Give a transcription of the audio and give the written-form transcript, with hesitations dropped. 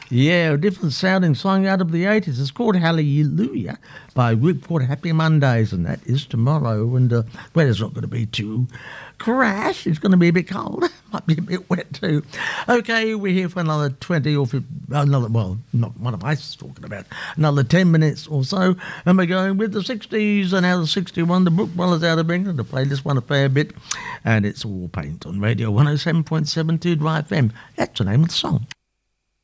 Yeah, a different sounding song out of the 80s. It's called Hallelujah by a group called Happy Mondays, and that is tomorrow. And the weather's not going to be too crash. It's going to be a bit cold. Might be a bit wet too. Okay, we're here for another 20 or 50, well, not one of us talking about, another 10 minutes or so. And we're going with the 60s and out of 61, the Brook Brothers out of England. I play this one a fair bit, and it's All Paint on Radio 107.72 Dry FM. That's the name of the song.